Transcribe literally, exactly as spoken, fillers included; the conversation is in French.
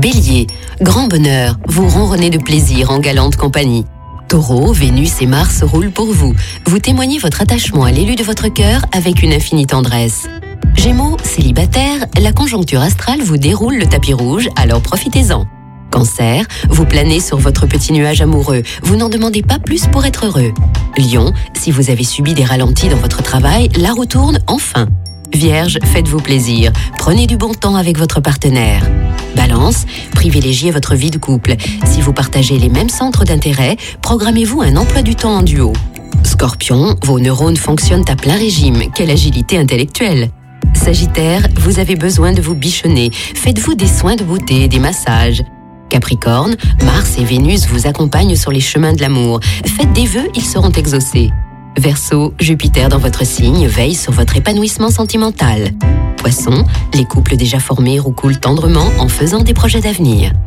Bélier, grand bonheur, vous ronronnez de plaisir en galante compagnie. Taureau, Vénus et Mars roulent pour vous. Vous témoignez votre attachement à l'élu de votre cœur avec une infinie tendresse. Gémeaux, célibataire, la conjoncture astrale vous déroule le tapis rouge, alors profitez-en. Cancer, vous planez sur votre petit nuage amoureux. Vous n'en demandez pas plus pour être heureux. Lion, si vous avez subi des ralentis dans votre travail, la roue tourne enfin. Vierge, faites-vous plaisir. Prenez du bon temps avec votre partenaire. Balance, privilégiez votre vie de couple. Si vous partagez les mêmes centres d'intérêt, programmez-vous un emploi du temps en duo. Scorpion, vos neurones fonctionnent à plein régime. Quelle agilité intellectuelle! Sagittaire, vous avez besoin de vous bichonner. Faites-vous des soins de beauté et des massages. Capricorne, Mars et Vénus vous accompagnent sur les chemins de l'amour. Faites des vœux, ils seront exaucés. Verseau, Jupiter dans votre signe veille sur votre épanouissement sentimental. Poisson, les couples déjà formés roucoulent tendrement en faisant des projets d'avenir.